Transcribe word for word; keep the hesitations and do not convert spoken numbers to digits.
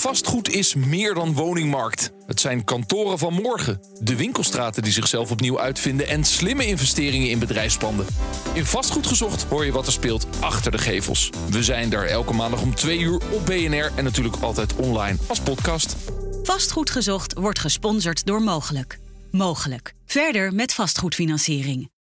Vastgoed is meer dan woningmarkt. Het zijn kantoren van morgen, de winkelstraten die zichzelf opnieuw uitvinden en slimme investeringen in bedrijfspanden. In Vastgoed Gezocht hoor je wat er speelt achter de gevels. We zijn daar elke maandag om twee uur op B N R en natuurlijk altijd online als podcast. Vastgoed Gezocht wordt gesponsord door Mogelijk. Mogelijk. Verder met vastgoedfinanciering.